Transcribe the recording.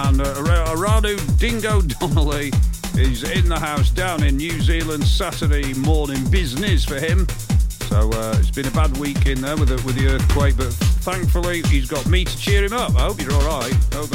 And Aradu Dingo Donnelly is in the house down in New Zealand. Saturday morning business for him. So it's been a bad week in there with the earthquake, but thankfully he's got me to cheer him up. I hope you're all right.